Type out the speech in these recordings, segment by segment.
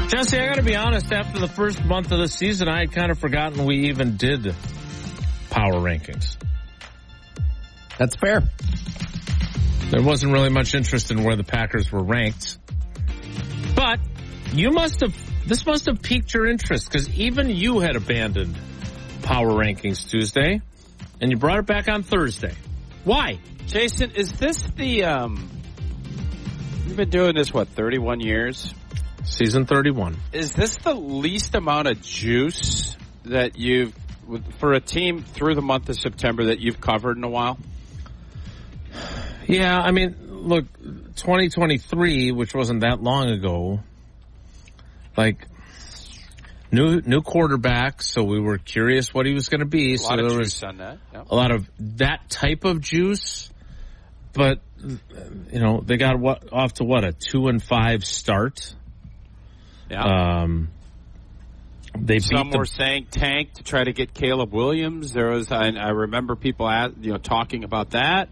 Jesse, I got to be honest. After the first month of the season, I had kind of forgotten we even did power rankings. That's fair. There wasn't really much interest in where the Packers were ranked. But this must have piqued your interest, because even you had abandoned power rankings Tuesday, and you brought it back on Thursday. Why? Jason, is this the, you've been doing this, 31 years? Season 31. Is this the least amount of juice that for a team through the month of September that you've covered in a while? Yeah, I mean, look, 2023, which wasn't that long ago, new quarterback, so we were curious what he was going to be. A lot of juice on that. Yep. A lot of that type of juice, but they got off to a 2-5 start. Yeah. Some were saying tank to try to get Caleb Williams. There was, I remember people talking about that.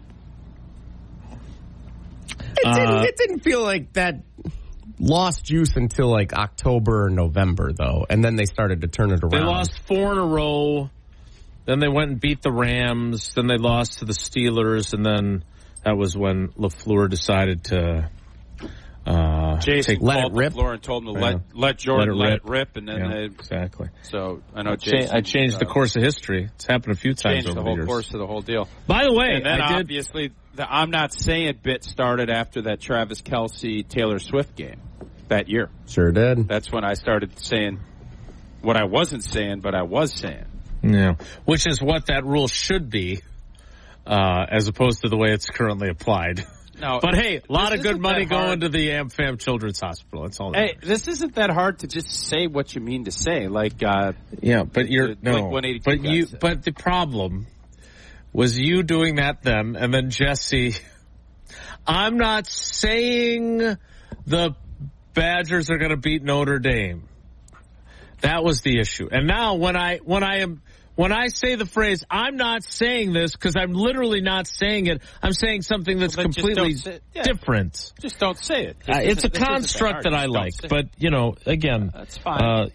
It didn't feel like that lost juice until October or November, though, and then they started to turn it around. They lost 4 in a row. Then they went and beat the Rams. Then they lost to the Steelers, and then that was when LaFleur decided to Jason let it rip. LaFleur and told him to let Jordan let it rip, and then exactly. So I know Jason. I changed the course of history. It's happened a few times over the whole years. Course of the whole deal. By the way, and then obviously the I'm not saying bit started after that Travis Kelce Taylor Swift game that year. Sure did. That's when I started saying what I wasn't saying, but I was saying. Yeah, which is what that rule should be, as opposed to the way it's currently applied. No, but hey, a lot of good money going to the AmFam Children's Hospital. That's all. Hey, this isn't that hard to just say what you mean to say. Yeah, but but the problem was you doing that then, and then Jesse. I'm not saying the Badgers are going to beat Notre Dame. That was the issue. And now when I say the phrase, I'm not saying this because I'm literally not saying it. I'm saying something that's completely different. Just don't say it. It's a construct that I like, but again, that's fine.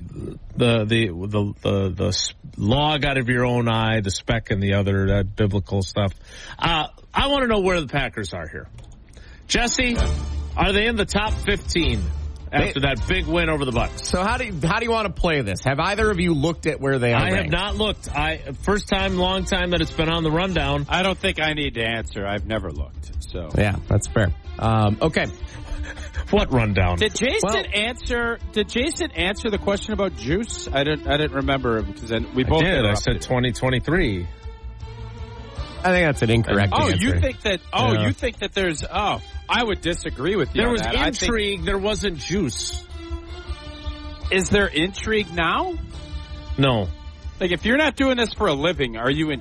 The log out of your own eye, the speck in the other, that biblical stuff. I want to know where the Packers are here. Jesse, are they in the top 15? After that big win over the Bucs. So how do you want to play this? Have either of you looked at where they are ranked? I have not looked. First time, long time that it's been on the rundown. I don't think I need to answer. I've never looked. So yeah, that's fair. Okay. What rundown? Did Jason answer the question about juice? I didn't remember because then we both did. I said 2023. I think that's an incorrect answer. You think that? You think that there's? I would disagree with you. There was intrigue. There wasn't juice. Is there intrigue now? No. If you're not doing this for a living, are you